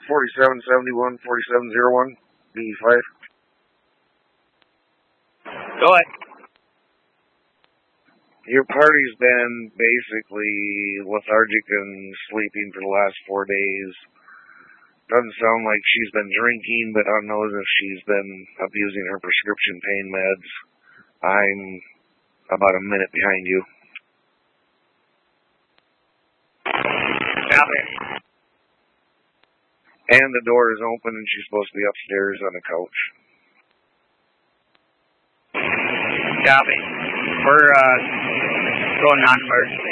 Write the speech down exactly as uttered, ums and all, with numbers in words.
forty-seven seventy-one, forty-seven oh one, B five. Go ahead. Your party's been basically lethargic and sleeping for the last four days. Doesn't sound like she's been drinking, but I don't know if she's been abusing her prescription pain meds. I'm about a minute behind you. Copy. And the door is open and she's supposed to be upstairs on the couch. Copy. We're uh, going non-emergency.